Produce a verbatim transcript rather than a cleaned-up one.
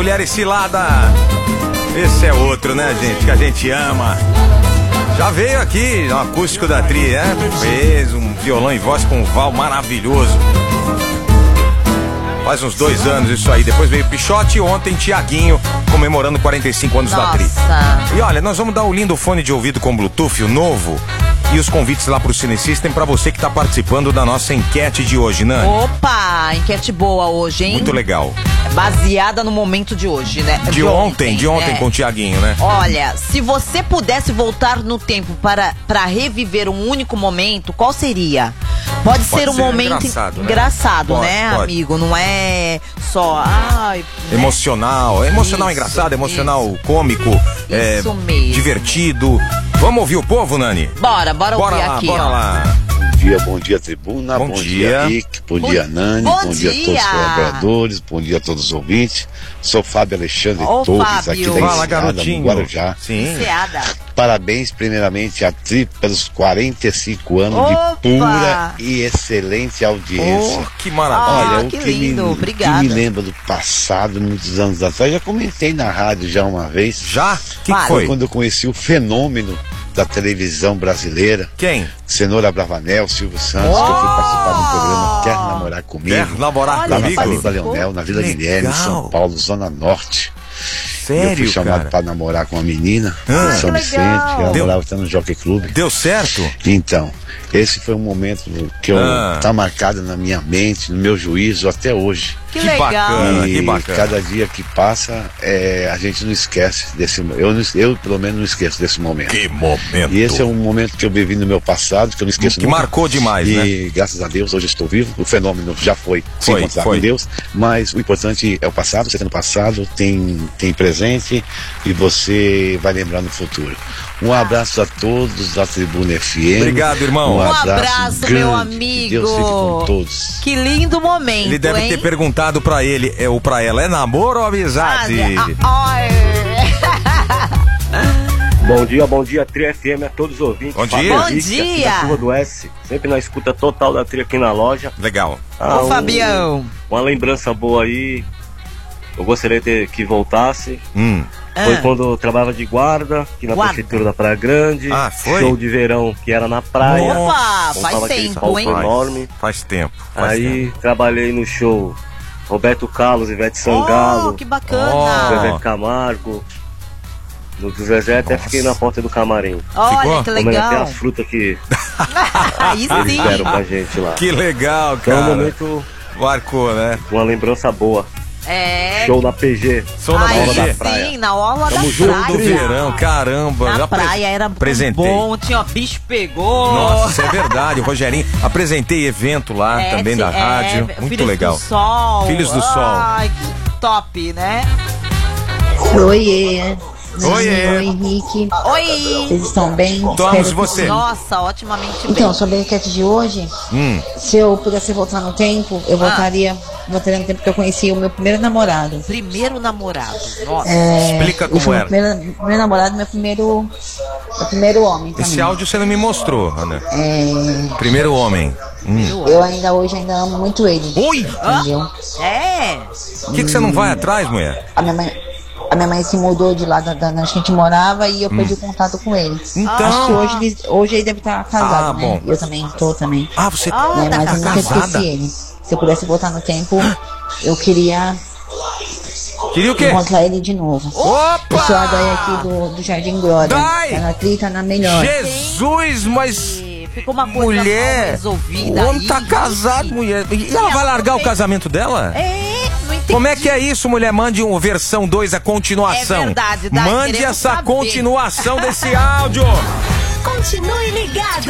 Mulher Cilada. Esse é outro, né, gente? Que a gente ama. Já veio aqui no acústico da Tri, né? Fez um violão e voz com um Val maravilhoso. Faz uns dois anos isso aí. Depois veio Pichote e ontem Tiaguinho comemorando quarenta e cinco anos. Nossa. Da Tri. E olha, nós vamos dar o lindo fone de ouvido com Bluetooth, o novo. E os convites lá pro Cine System pra você que tá participando da nossa enquete de hoje, Nani. Opa, enquete boa hoje, hein? Muito legal. Baseada no momento de hoje, né? De, de ontem, ontem, de ontem, né? Com o Tiaguinho, né? Olha, se você pudesse voltar no tempo para, para reviver um único momento, qual seria? Pode, pode ser um ser momento engraçado, né, engraçado, pode, né pode. amigo? Não é só... Ai, emocional. Né? Emocional isso, engraçado, emocional isso. cômico. Isso é, mesmo. Divertido. Vamos ouvir o povo, Nani? Bora, bora, bora ouvir lá, aqui. Bora ó. lá. Bom dia, bom dia, Tribuna. Bom, bom dia. dia, Rick. Bom, bom dia, Nani. Bom, bom dia. dia a todos os colaboradores. Bom dia a todos os ouvintes. Sou Fábio Alexandre Ô, Torres, Fábio. aqui da Fala, Enseada, garotinho. no Guarujá. Sim. Enseada. Parabéns, primeiramente, a Tri pelos quarenta e cinco anos Opa. de pura e excelente audiência. Oh, que maravilha. Ah, Olha, que o que lindo. me, Obrigada. que me lembra do passado, muitos anos atrás. Já comentei na rádio já uma vez. Já? Que Vale. foi? Foi quando eu conheci o fenômeno da televisão brasileira. Quem? Cenoura Bravanel, Silvio Santos, oh! que eu fui participar de um programa Quer Namorar Comigo. Quer namorar lá comigo? na Fazenda Leonel, na Vila Guilherme, São Paulo, Zona Norte. Sério, eu fui chamado para namorar com uma menina ah, em São Vicente, que ela morava até no Jockey Club. Deu certo? Então, esse foi um momento que eu, ah. tá marcado na minha mente, no meu juízo até hoje. Que, que legal. bacana, e que bacana. Cada dia que passa, é, a gente não esquece desse momento. Eu, não, eu, pelo menos, não esqueço desse momento. Que momento. E esse é um momento que eu vivi no meu passado, que eu não esqueço que nunca. Que marcou demais, e, né? E graças a Deus, hoje eu estou vivo. O fenômeno já foi, foi se encontrar foi. com Deus. Mas o importante é o passado. Você tem no passado, tem, tem presente e você vai lembrar no futuro. Um abraço a todos da Tribuna F M. Obrigado, irmão. Um Um abraço, abraço, grande. meu amigo. Que Deus fique com todos. Que lindo momento, Ele deve hein? ter perguntado pra ele, é, ou pra ela, é namoro ou amizade? Ah, Bom dia, bom dia, Tri F M a todos os ouvintes. Bom dia. Bom Henrique, dia. Da Curva do S, sempre na escuta total da Tri aqui na loja. Legal. Ah, Ô, um, Fabião. Uma lembrança boa aí. Eu gostaria de ter, que voltasse. Hum. Foi Ah. quando eu trabalhava de guarda, aqui na Guarda. prefeitura da Praia Grande. Ah, foi? Show de verão que era na praia. Opa, Montava faz aquele tempo, palco hein? enorme. Faz tempo. Faz Aí tempo. trabalhei no show Roberto Carlos, Ivete Sangalo, Oh, que bacana. Zezé Camargo. No do Zezé até Nossa. fiquei na porta do camarim. Olha, Ficou? que Comendo até legal. as frutas que Aí eles sim. deram pra gente lá. Que legal, Foi um cara. momento, Marcou, né? uma lembrança boa. É. Show na P G. Sou na Aí P G. sim, praia. na orla da Tamo junto, praia. Do verão, caramba. Na já pre- praia era tão apresentei. bom, tinha ó, bicho pegou. Nossa, é verdade, o Rogerinho. Apresentei evento lá É, também da é, rádio. Muito Filhos legal. do Sol. Filhos do Sol. Ai, que top, né? Oiê. Oiê. Oi, Henrique. Oi. Vocês estão bem? Estamos, Espero que você? sim. Nossa, otimamente bem. Então, sobre a enquete de hoje, Hum. se eu pudesse voltar no tempo, eu voltaria, voltaria no tempo que eu conheci o meu primeiro namorado. Primeiro namorado. Nossa. É, Explica ele como foi era. Meu primeiro, meu namorado, meu primeiro, meu primeiro homem também. Esse áudio você não me mostrou, Ana. É, Primeiro homem. Hum. eu ainda hoje ainda amo muito ele. Oi! Entendeu? É. Por que, que você não vai atrás, mulher? A minha mãe, a minha mãe se mudou de lá da, da, onde a gente morava e eu perdi o contato com ele. Então- Acho que hoje, ele- hoje ele deve estar casado, Ah, né? bom. Eu também tô também. Ah, você Ah, né? tá Mas eu nunca casada? esqueci ele. Se eu pudesse voltar no tempo, eu queria queria o quê? encontrar ele de novo. Opa! Eu sou a Dai aqui do, do Jardim Glória. Dai! Tá na Tri, tá na melhor. Jesus, mas E ficou uma coisa mal mulher, resolvida o homem aí, tá casado, gente. mulher. E ela vai largar o casamento dela? É, não entendi. Como é que é isso, mulher? Mande uma versão dois, a continuação. É verdade, Dai, Mande queremos essa saber. continuação desse áudio. Continue ligado.